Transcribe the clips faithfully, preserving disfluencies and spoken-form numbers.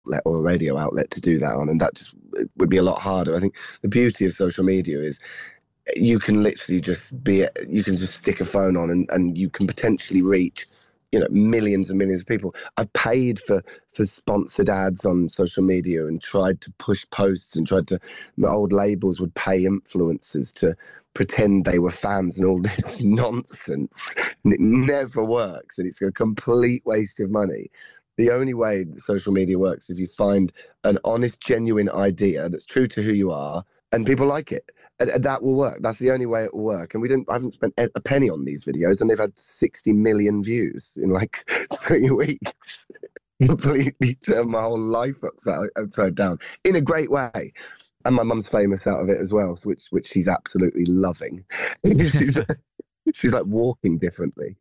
outlet or a radio outlet to do that on, and that just would be a lot harder. I think the beauty of social media is you can literally just be, you can just stick a phone on and, and you can potentially reach, you know, millions and millions of people. I've paid for, for sponsored ads on social media and tried to push posts and tried to, my old labels would pay influencers to pretend they were fans and all this nonsense. And it never works, and it's a complete waste of money. The only way social media works is if you find an honest, genuine idea that's true to who you are and people like it. And, and that will work. That's the only way it will work. And we didn't, I haven't spent a penny on these videos, and they've had sixty million views in like three weeks. Completely turned my whole life upside, upside down in a great way. And my mum's famous out of it as well, which which she's absolutely loving. she's, she's like walking differently.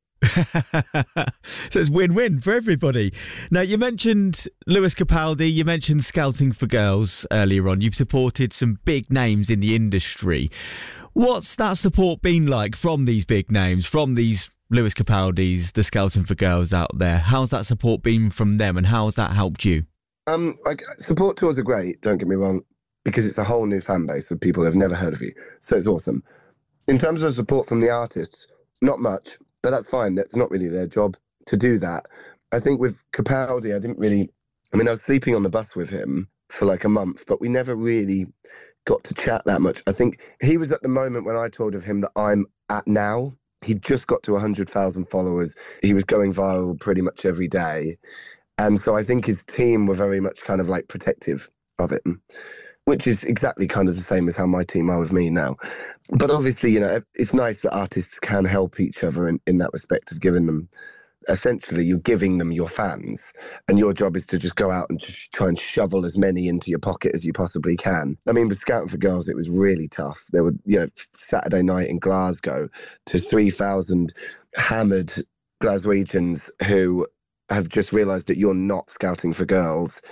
So it's win-win for everybody. Now, you mentioned Lewis Capaldi, you mentioned Scouting for Girls earlier on. You've supported some big names in the industry. What's that support been like from these big names, from these Lewis Capaldis, the Scouting for Girls out there? How's that support been from them, and how's that helped you? Um, like, support tours are great, don't get me wrong, because it's a whole new fan base of people who have never heard of you. So it's awesome. In terms of support from the artists, not much. But that's fine. That's not really their job to do that. I think with Capaldi, I didn't really... I mean, I was sleeping on the bus with him for like a month, but we never really got to chat that much. I think he was at the moment when I told of him that I'm at now. He'd just got to one hundred thousand followers. He was going viral pretty much every day. And so I think his team were very much kind of like protective of it, which is exactly kind of the same as how my team are with me now. But obviously, you know, it's nice that artists can help each other in, in that respect of giving them, essentially, you're giving them your fans, and your job is to just go out and just try and shovel as many into your pocket as you possibly can. I mean, with Scouting for Girls, it was really tough. There were, you know, Saturday night in Glasgow to three thousand hammered Glaswegians who have just realised that you're not Scouting for Girls.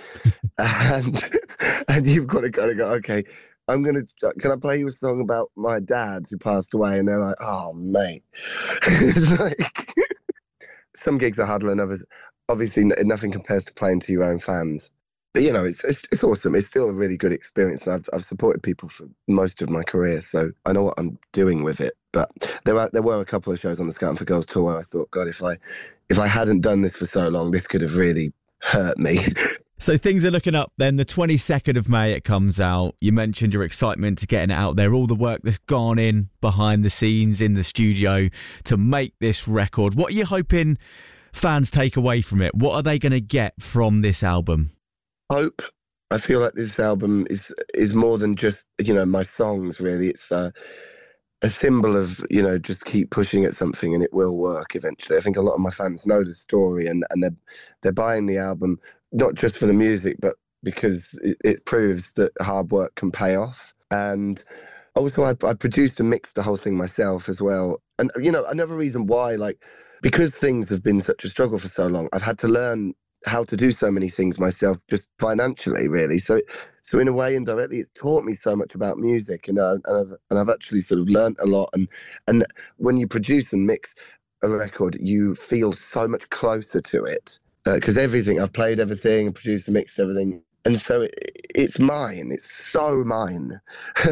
and and you've got to kind of go, okay, I'm going to, can I play you a song about my dad who passed away? And they're like, oh, mate. It's like, some gigs are harder than others. Obviously, nothing compares to playing to your own fans. But, you know, it's, it's it's awesome. It's still a really good experience. And I've, I've supported people for most of my career, so I know what I'm doing with it. But there were, there were a couple of shows on the Scouting for Girls tour where I thought, God, if I, if I hadn't done this for so long, this could have really hurt me. So things are looking up then. The twenty-second of May it comes out. You mentioned your excitement to getting it out there, all the work that's gone in behind the scenes in the studio to make this record. What are you hoping fans take away from it? What are they going to get from this album? Hope. I feel like this album is is more than just, you know, my songs, really. It's uh, a symbol of, you know, just keep pushing at something and it will work eventually. I think a lot of my fans know the story, and, and they're, they're buying the album not just for the music, but because it, it proves that hard work can pay off. And also, I, I produced and mixed the whole thing myself as well. And, you know, another reason why, like, because things have been such a struggle for so long, I've had to learn how to do so many things myself, just financially, really. So, so in a way, indirectly, it's taught me so much about music, and, uh, and, I've, and I've actually sort of learned a lot. And, and when you produce and mix a record, you feel so much closer to it. Because uh, everything, I've played everything, produced and mixed everything. And so it, it's mine. It's so mine.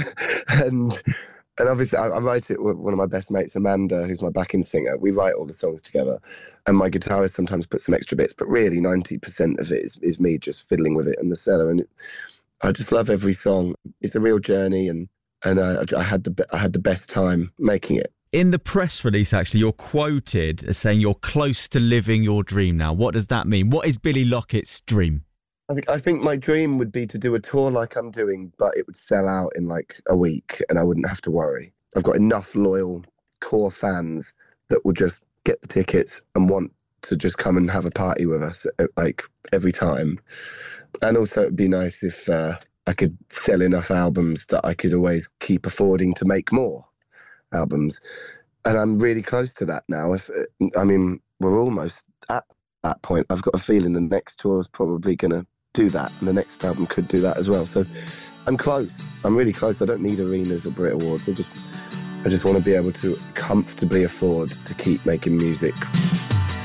and and obviously I, I write it with one of my best mates, Amanda, who's my backing singer. We write all the songs together. And my guitarist sometimes puts some extra bits, but really ninety percent of it is, is me just fiddling with it in the cellar. And it, I just love every song. It's a real journey, and, and I, I, had the, I had the best time making it. In the press release, actually, you're quoted as saying you're close to living your dream now. What does that mean? What is Billy Lockett's dream? I think, I think my dream would be to do a tour like I'm doing, but it would sell out in like a week and I wouldn't have to worry. I've got enough loyal core fans that will just get the tickets and want to just come and have a party with us like every time. And also it'd be nice if uh, I could sell enough albums that I could always keep affording to make more albums. And I'm really close to that now. If I mean, we're almost at that point. I've got a feeling the next tour is probably going to do that, and the next album could do that as well. So I'm close. I'm really close. I don't need arenas or Brit Awards. I just, I just want to be able to comfortably afford to keep making music.